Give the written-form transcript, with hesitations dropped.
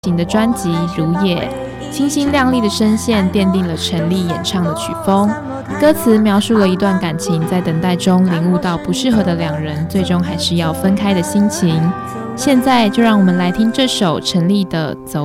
型的专辑《如也》，清新亮丽的声线奠定了陈粒演唱的曲风。歌词描述了一段感情在等待中领悟到不适合的两人，最终还是要分开的心情。现在就让我们来听这首陈粒的《走